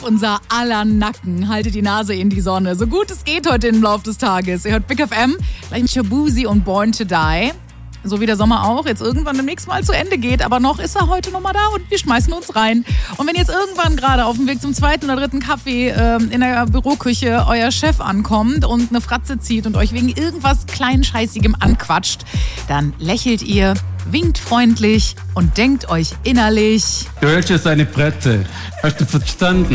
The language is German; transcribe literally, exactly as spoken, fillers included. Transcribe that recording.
Unser aller Nacken. Haltet die Nase in die Sonne. So gut es geht heute im Laufe des Tages. Ihr hört Big F M, gleich mit Shabuzi und Born to Die. So wie der Sommer auch jetzt irgendwann demnächst mal zu Ende geht. Aber noch ist er heute noch mal da und wir schmeißen uns rein. Und wenn jetzt irgendwann gerade auf dem Weg zum zweiten oder dritten Kaffee äh, in der Büroküche euer Chef ankommt und eine Fratze zieht und euch wegen irgendwas Kleinscheißigem anquatscht, dann lächelt ihr, winkt freundlich und denkt euch innerlich: Du hältst jetzt eine Presse. Hast du verstanden?